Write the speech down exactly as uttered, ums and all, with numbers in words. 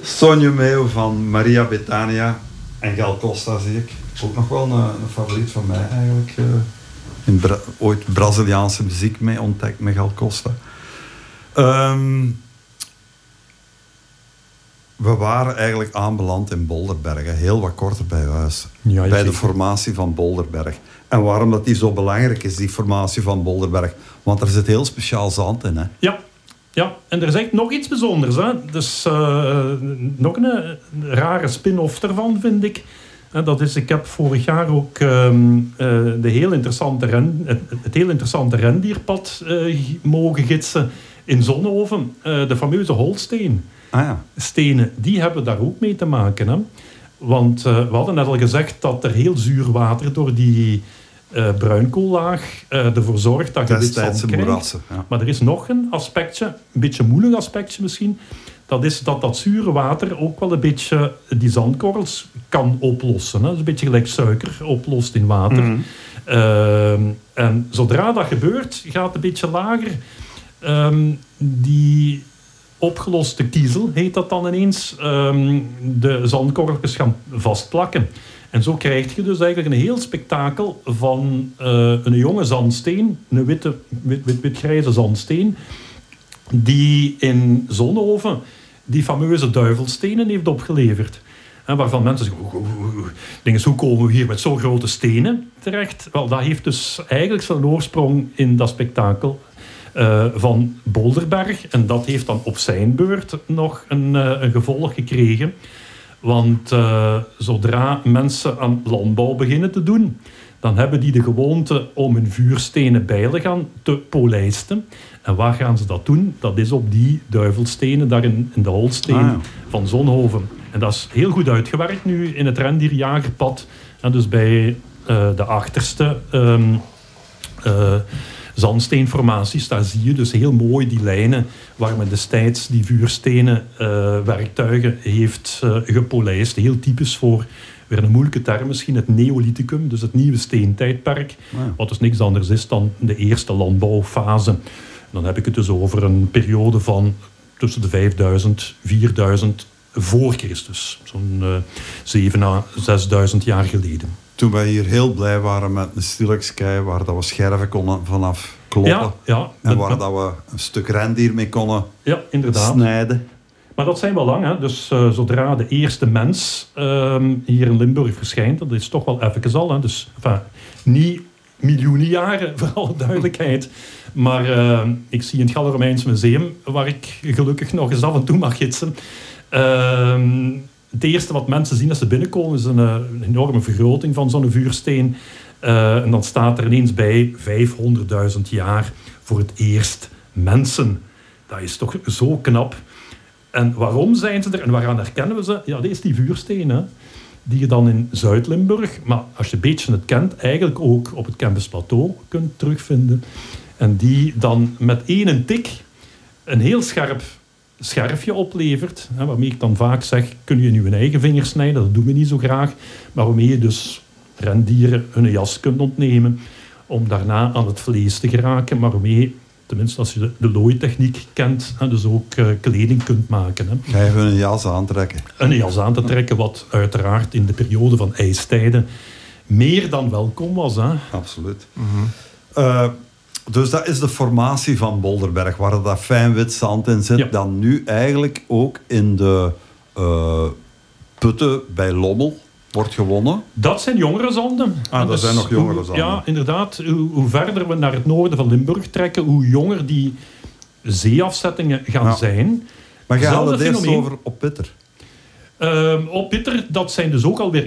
Sonje Meeuw van Maria Bethania en Gal Costa zie ik. Ook nog wel een, een favoriet van mij eigenlijk. Uh, in Bra- ooit Braziliaanse muziek mee ontdekt met Gal Costa. Um, we waren eigenlijk aanbeland in Bolderberg, heel wat korter bij huis. Ja, bij de formatie van Bolderberg. En waarom dat die zo belangrijk is, die formatie van Bolderberg. Want er zit heel speciaal zand in, hè? Ja. Ja, en er is echt nog iets bijzonders. Hè? Dus uh, nog een, een rare spin-off ervan, vind ik. En dat is, ik heb vorig jaar ook um, uh, de heel interessante ren, het, het heel interessante rendierpad uh, mogen gidsen in Zonhoven. Uh, de fameuze Holsteen. Ah, ja. Stenen, die hebben daar ook mee te maken. Hè? Want uh, we hadden net al gezegd dat er heel zuur water door die uh, bruinkoollaag uh, ervoor zorgt dat je dit zand krijgt. Moerassen, ja. Maar er is nog een aspectje, een beetje een moeilijk aspectje misschien. Dat is dat dat zure water ook wel een beetje die zandkorrels kan oplossen. Hè? Dat is een beetje gelijk suiker oplost in water. Mm-hmm. Uh, en zodra dat gebeurt, gaat het een beetje lager. Um, die opgeloste kiezel, heet dat dan ineens, um, de zandkorreltjes gaan vastplakken. En zo krijg je dus eigenlijk een heel spektakel van uh, een jonge zandsteen, een witte, wit, wit, wit-grijze zandsteen, die in Zonhoven die fameuze duivelstenen heeft opgeleverd. En waarvan mensen zeggen, hoe komen we hier met zo'n grote stenen terecht? Wel, dat heeft dus eigenlijk zijn oorsprong in dat spektakel uh, van Bolderberg. En dat heeft dan op zijn beurt nog een, uh, een gevolg gekregen. Want uh, zodra mensen aan landbouw beginnen te doen, dan hebben die de gewoonte om hun vuurstenen bijlen te polijsten. En waar gaan ze dat doen? Dat is op die duivelstenen daar in, in de Holsteen ah, ja. van Zonhoven. En dat is heel goed uitgewerkt nu in het rendierjagerpad. En dus bij uh, de achterste um, uh, zandsteenformaties, daar zie je dus heel mooi die lijnen waar men destijds die vuurstenen uh, werktuigen heeft uh, gepolijst. Heel typisch voor, weer een moeilijke term misschien, het Neolithicum, dus het nieuwe steentijdperk. Ja. Wat dus niks anders is dan de eerste landbouwfase. Dan heb ik het dus over een periode van tussen de vijfduizend, vierduizend voor Christus. Zo'n uh, zeven à zesduizend jaar geleden. Toen wij hier heel blij waren met een stilekskei waar dat we scherven konden vanaf kloppen. Ja, ja, en waar dat, dat we een stuk rendier mee konden ja, inderdaad. snijden. Maar dat zijn wel lang, hè. Dus uh, zodra de eerste mens uh, hier in Limburg verschijnt, dat is toch wel even al. Hè. Dus enfin, niet miljoenen jaren, voor alle duidelijkheid. Maar uh, ik zie in het Gallo-Romeins Museum, waar ik gelukkig nog eens af en toe mag gidsen. Uh, het eerste wat mensen zien als ze binnenkomen is een, een enorme vergroting van zo'n vuursteen. Uh, en dan staat er ineens bij vijfhonderdduizend jaar voor het eerst mensen. Dat is toch zo knap. En waarom zijn ze er en waaraan herkennen we ze? Ja, dat is die vuursteen, hè, die je dan in Zuid-Limburg, maar als je een beetje het kent, eigenlijk ook op het Kempisplateau kunt terugvinden. En die dan met één tik een heel scherp scherfje oplevert. Hè, waarmee ik dan vaak zeg, kun je nu je eigen vingers snijden? Dat doen we niet zo graag. Maar waarmee je dus rendieren hun jas kunt ontnemen. Om daarna aan het vlees te geraken. Maar waarmee, tenminste als je de, de looitechniek kent, hè, dus ook uh, kleding kunt maken. Hè. Ga je hun jas aantrekken? Een jas aan te trekken, wat uiteraard in de periode van ijstijden meer dan welkom was. Hè. Absoluut. Mm-hmm. Uh, Dus dat is de formatie van Bolderberg, waar dat fijn wit zand in zit. Ja. Dan nu eigenlijk ook in de uh, putten bij Lommel wordt gewonnen. Dat zijn jongere zanden. Ah, dat dus zijn nog jongere zanden. Ja, inderdaad. Hoe, hoe verder we naar het noorden van Limburg trekken, hoe jonger die zeeafzettingen gaan ja. zijn. Maar je had het eerst over op Pitter. Uh, op Pitter, dat zijn dus ook alweer